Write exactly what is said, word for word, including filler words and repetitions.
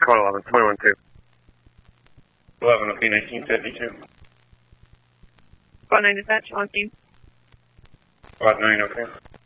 Code eleven, twenty-one two. eleven, O P nineteen fifty-two. Squad nine dispatch, on scene. Squad nine, okay.